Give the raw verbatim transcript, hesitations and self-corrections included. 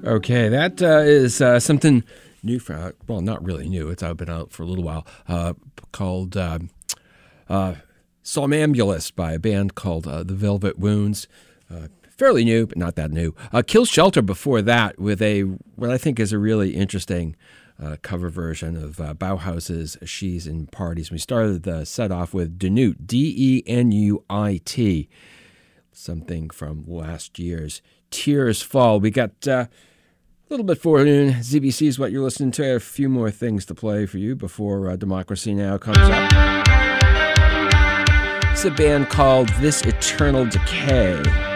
Okay, that uh, is uh, something new for, uh, well, not really new. It's uh, been out for a little while, uh, called uh, uh, Somnambulist by a band called uh, The Velvet Wounds. Uh, fairly new, but not that new. Uh, Kill Shelter before that with a, what I think is a really interesting uh, cover version of uh, Bauhaus's She's in Parties. We started the set off with Denuit, D E N U I T, something from last year's Tears Fall. We got uh, a little bit for noon. Z B C is what you're listening to. I have a few more things to play for you before uh, Democracy Now! Comes up. It's a band called This Eternal Decay.